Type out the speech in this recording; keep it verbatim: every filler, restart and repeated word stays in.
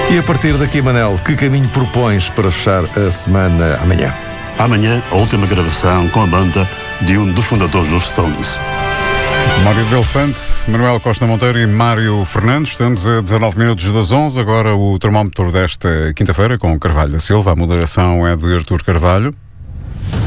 E a partir daqui, Manel, que caminho propões para fechar a semana amanhã? Amanhã, a última gravação com a banda de um dos fundadores dos Stones. Mário de Elefante, Manuel Costa Monteiro e Mário Fernandes. Estamos a dezanove minutos das onze. Agora o termómetro desta quinta-feira com Carvalho da Silva. A moderação é de Artur Carvalho.